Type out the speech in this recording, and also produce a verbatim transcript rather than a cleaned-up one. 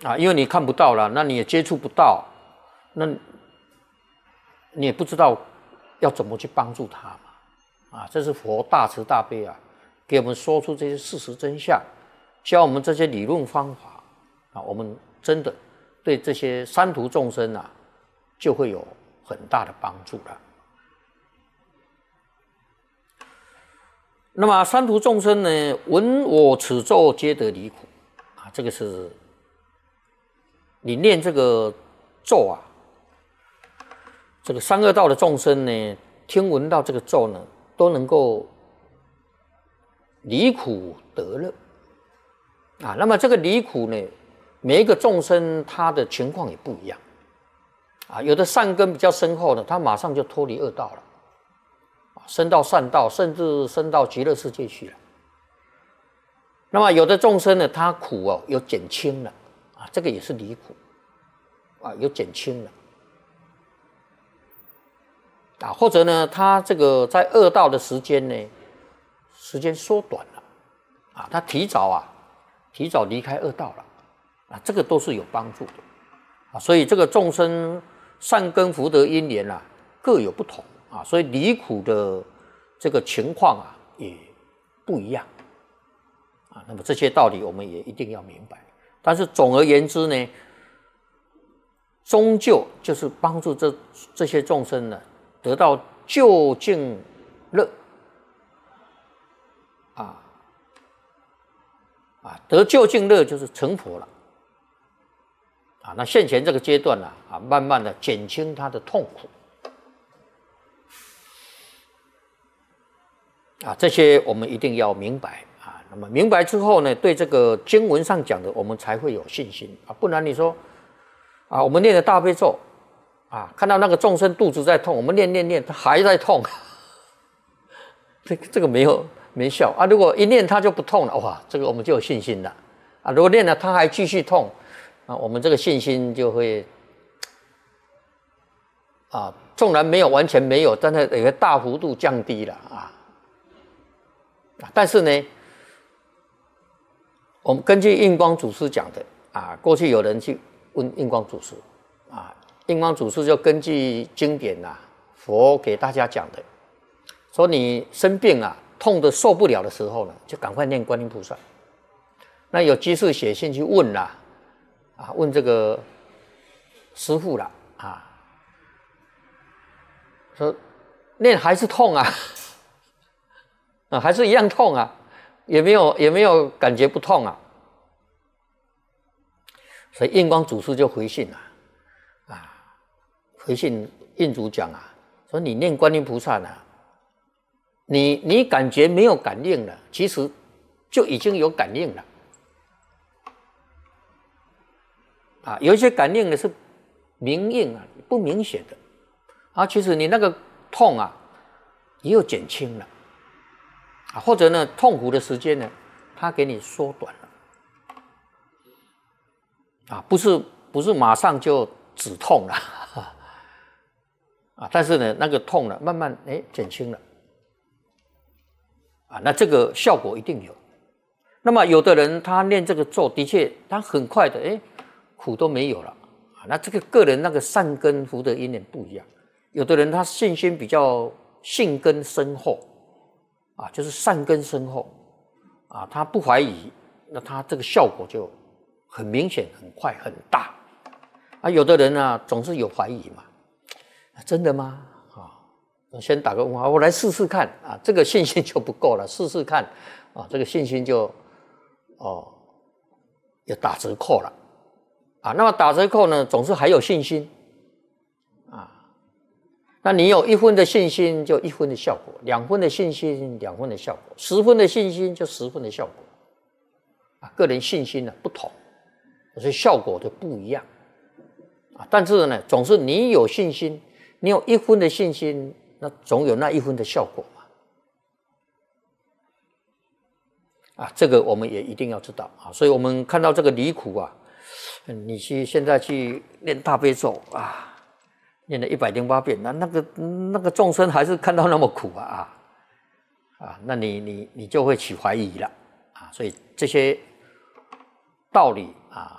啊，因为你看不到了，那你也接触不到，那你也不知道要怎么去帮助他嘛。啊，这是佛大慈大悲啊，给我们说出这些事实真相，教我们这些理论方法啊，我们真的对这些三途众生啊，就会有很大的帮助了。那么三途众生呢，闻我此咒，皆得离苦啊，这个是你念这个咒啊，这个三恶道的众生呢，听闻到这个咒呢，都能够离苦得乐啊。那么这个离苦呢，每一个众生他的情况也不一样啊，有的善根比较深厚的，他马上就脱离恶道了。升到善道，甚至升到极乐世界去了。那么有的众生呢，他苦哦有减轻了啊，这个也是离苦啊，有减轻了啊，或者呢，他这个在恶道的时间呢，时间缩短了啊，他提早啊，提早离开恶道了啊，这个都是有帮助的啊。所以这个众生善根福德因缘啊，各有不同。啊，所以离苦的这个情况啊也不一样啊。那么这些道理我们也一定要明白。但是总而言之呢，终究就是帮助这这些众生呢得到究竟乐啊啊，得究竟乐就是成佛了啊。那现前这个阶段呢啊，慢慢的减轻他的痛苦。啊，这些我们一定要明白啊。那么明白之后呢，对这个经文上讲的，我们才会有信心啊。不然你说啊，我们念的大悲咒啊，看到那个众生肚子在痛，我们念念念，他还在痛，这这个没有没效啊。如果一念他就不痛了，哇，这个我们就有信心了啊。如果念了他还继续痛啊，我们这个信心就会啊，纵然没有完全没有，但是也会大幅度降低了啊。但是呢，我们根据印光祖师讲的啊，过去有人去问印光祖师啊，印光祖师就根据经典啊，佛给大家讲的，说你生病啊，痛得受不了的时候呢，就赶快念观音菩萨。那有居士写信去问啦，啊，问这个师父啦，啊，说念还是痛啊。啊，还是一样痛啊，也没有也没有感觉不痛啊，所以印光祖师就回信了，啊，回信印祖讲啊，说你念观音菩萨呢，你你感觉没有感应了，其实就已经有感应了，啊，有一些感应呢是明应啊，不明显的，啊，其实你那个痛啊，也有减轻了。啊，或者呢，痛苦的时间呢，它给你缩短了，啊，不是不是马上就止痛了，啊，但是呢，那个痛呢，慢慢哎减轻了，啊，那这个效果一定有。那么有的人他念这个咒，的确他很快的哎苦都没有了，啊，那这个个人那个善根福德因缘不一样，有的人他信心比较信根深厚。啊，就是善根深厚啊，他不怀疑，那他这个效果就很明显、很快、很大啊。有的人呢，总是有怀疑嘛，真的吗？啊，我先打个问号，我来试试看啊，这个信心就不够了，试试看啊，这个信心就哦要打折扣了啊。那么打折扣呢，总是还有信心。那你有一分的信心，就一分的效果；两分的信心，两分的效果；十分的信心，就十分的效果。啊，个人信心呢不同，所以效果就不一样。啊，但是呢，总是你有信心，你有一分的信心，那总有那一分的效果嘛。啊，这个我们也一定要知道啊。所以我们看到这个离苦啊，你去现在去念大悲咒啊。念了一百零八遍，那那个那个众生还是看到那么苦啊啊啊！那你你你就会起怀疑了啊！所以这些道理啊，